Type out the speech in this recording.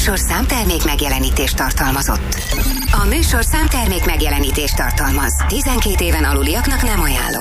műsor számtermék megjelenítést tartalmazott. A műsor számtermék megjelenítést tartalmaz. 12 éven aluliaknak nem ajánlott.